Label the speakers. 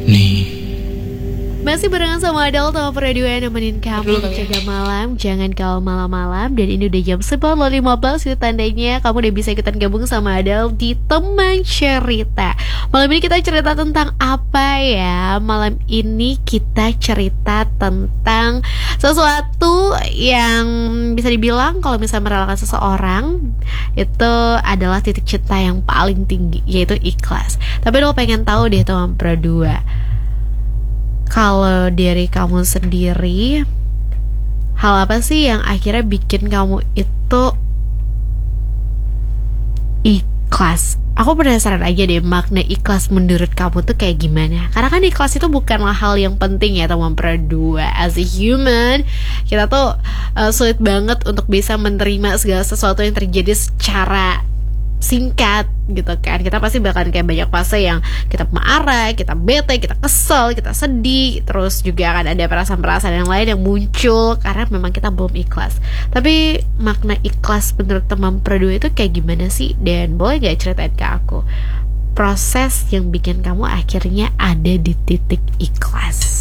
Speaker 1: nih.
Speaker 2: Masih barengan sama Adele sama Perdua yang nemenin kamu jaga malam. Jangan kau malam-malam. Dan ini udah jam 10.15. Itu tandanya kamu udah bisa ikutan gabung sama Adele di Teman Cerita. Malam ini kita cerita tentang apa ya? Malam ini kita cerita tentang sesuatu yang bisa dibilang kalau misalnya merelakan seseorang itu adalah titik cinta yang paling tinggi, yaitu ikhlas. Tapi lo pengen tahu deh teman Perdua, kalau dari kamu sendiri, hal apa sih yang akhirnya bikin kamu itu ikhlas? Aku penasaran aja deh makna ikhlas menurut kamu tuh kayak gimana. Karena kan ikhlas itu bukanlah hal yang penting ya teman Perdua. As a human, kita tuh sulit banget untuk bisa menerima segala sesuatu yang terjadi secara singkat gitu kan. Kita pasti bakalan kayak banyak fase yang kita marah, kita bete, kita kesel, kita sedih. Terus juga akan ada perasaan-perasaan yang lain yang muncul karena memang kita belum ikhlas. Tapi makna ikhlas menurut teman Perdua itu kayak gimana sih? Dan boleh gak ceritain ke aku proses yang bikin kamu akhirnya ada di titik ikhlas?